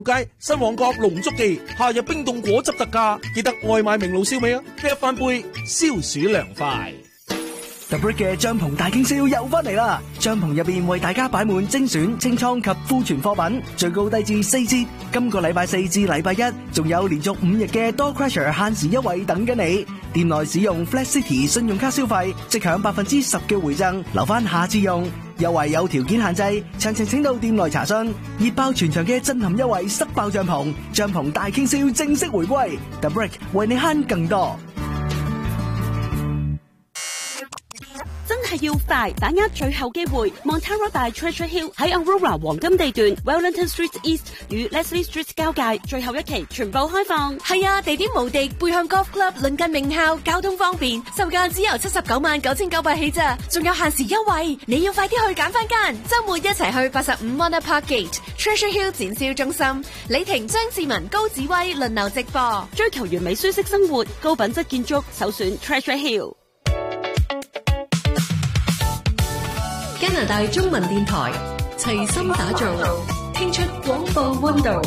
街新旺角龍竹記夏日冰凍果汁特價，記得外賣明路燒味啊！啤一翻杯消暑涼快。 The Brick 嘅帳篷大傾銷又翻嚟啦！帳篷入邊為大家擺滿精選清倉及庫存貨品，最高低至4折。今個禮拜4至禮拜1，仲有連續5日嘅 Door Crusher 限時優惠等緊你。店內使用 Flat City 信用卡消費，即享10%嘅回贈，留翻下次用。優惠有條件限制，詳情請到店內查詢。熱爆全場嘅震撼優惠，塞爆帳篷大傾銷正式回歸。The Brick 為你慳更多。 真係要快，把握最後機會。Montara by Treasure Hill 喺 Aurora 黃金地段 Wellington Street East 與 Leslie Street 交界，最後一期全部開放。 係啊，地點無敵，背向 Golf Club，鄰近名校，交通方便，售價只由799900起咋，仲有限時優惠，你要快啲去揀翻間。周末一齊去85 Mona Park Gate Treasure Hill 展銷中心，李婷、張志文、高子威輪流直播。 追求完美舒適生活，高品質建築，首選 Treasure Hill。 加拿大中文電台齊心打造，聽出廣播溫度。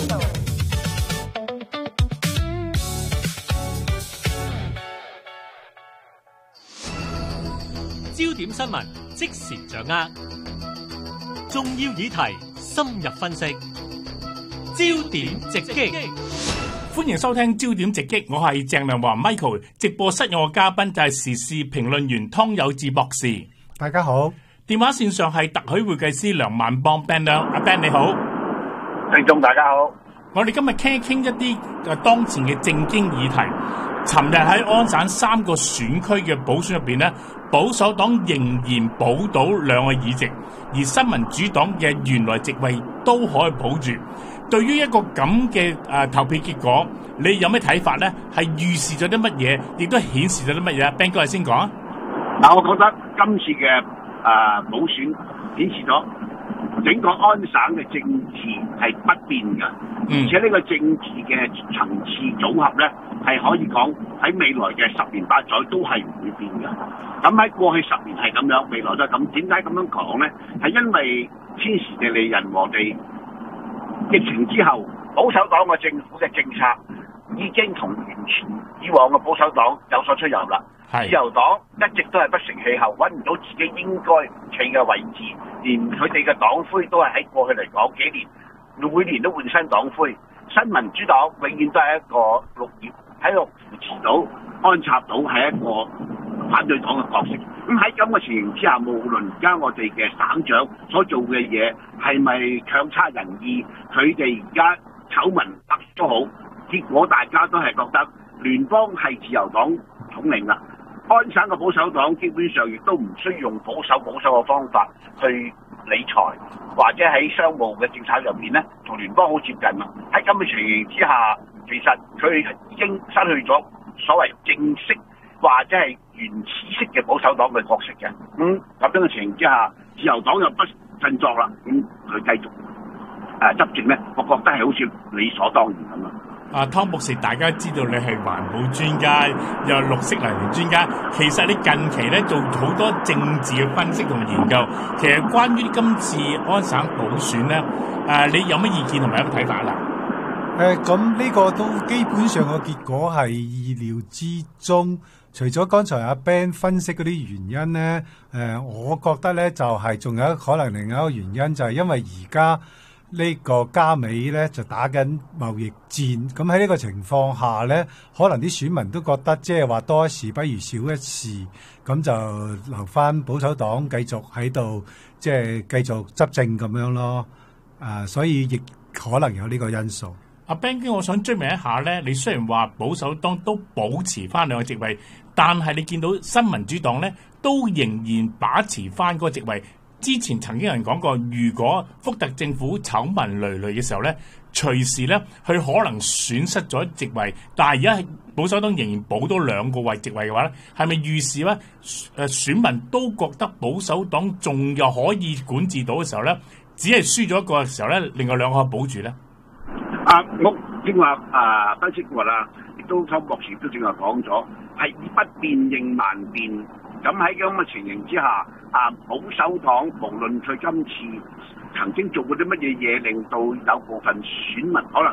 焦點新聞即時掌握，重要議題深入分析，焦點直擊。 歡迎收聽焦點直擊，我係鄭良華 Michael。直播室有個嘉賓就係時事評論員湯有志博士。 大家好。 電話線上係特許會計師梁萬邦 Ben 梁，阿 Ben 你好， 聽眾大家好。 我哋今日傾一傾一啲當前嘅政經議題。尋日喺安省3個選區嘅補選入邊咧，保守黨仍然保到2個議席，而新民主黨嘅原來席位都可以保住。對於一個咁嘅投票結果，你有咩睇法咧？係預示咗啲乜嘢，亦都顯示咗啲乜嘢？Ben 哥，你先講啊。 嗱，我覺得今次嘅補選顯示咗整個安省嘅政治係不變嘅，而且呢個政治嘅層次組合咧係可以講喺未來嘅10年8載都係唔會變嘅。咁喺過去10年係咁樣，未來都係咁。點解咁樣講咧？係因為天時地利人和地，疫情之後保守黨嘅政府嘅政策已經同完全以往嘅保守黨有所出入啦。自由黨一直都係不成氣候，揾唔到自己應該企嘅位置，連佢哋嘅黨魁都係喺過去嚟講幾年，每年都換新黨魁。新民主黨永遠都係一個綠葉喺度扶持到、安插到係一個反對黨嘅角色。咁喺咁嘅情形之下，無論而家我哋嘅省長所做嘅嘢係咪強差人意，佢哋而家醜聞得都好，結果大家都係覺得聯邦係自由黨統領啦。安省嘅保守黨基本上亦都唔需要用保守嘅方法去理財，或者喺商務嘅政策入面咧，同聯邦好接近啦。喺咁嘅情形之下，其實佢已經失去咗所謂正式或者係原始式嘅保守黨嘅角色嘅。咁樣嘅情形之下，自由黨又不振作啦，咁佢繼續執政咧，我覺得係好似理所當然咁啊。 湯博士，大家知道你係環保專家，又綠色能源專家。其實你近期咧做好多政治嘅分析同研究。其實關於今次安省補選咧，你有乜意見同埋有乜睇法啦？ 咁呢個都基本上個結果係意料之中。除咗剛才阿 Ben 分析嗰啲原因咧，我覺得咧就係仲有可能另外一個原因，就係因為而家呢個加美咧就打緊貿易戰，咁喺呢個情況下咧，可能啲選民都覺得即係話多一事不如少一事，咁就留翻保守黨繼續喺度，即係繼續執政咁樣咯。所以亦可能有呢個因素。 阿 Ben 哥，我想追問一下咧，你雖然話保守黨都保持翻2個席位，但係你見到新民主黨咧都仍然把持翻嗰個席位。之前曾經有人講過，如果福特政府醜聞累累嘅時候咧，隨時咧佢可能損失咗席位，但係而家保守黨仍然保多2個席位嘅話咧，係咪預示咧選民都覺得保守黨仲有可以管治到嘅時候咧，只係輸咗一個嘅時候咧，另外2個可以保住咧？ 我正話分析過啦，亦都湯博士都正話講咗，係以不變應萬變。咁喺咁嘅情形之下，保守黨無論佢今次曾經做過啲乜嘢嘢，令到有部分選民可能